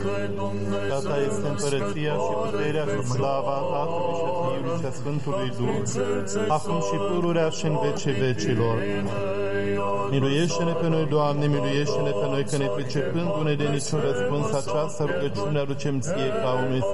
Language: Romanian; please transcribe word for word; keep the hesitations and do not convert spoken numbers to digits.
Tata este împărăția și puterea și slava Tatălui și a Fiului și a Sfântului Duh, acum și pururea și în vecii vecilor. Miluiește-ne pe noi, Doamne, miluiește-ne pe noi, că ne pricepându-ne de niciun răspuns această rugăciune aducem Ție ca unui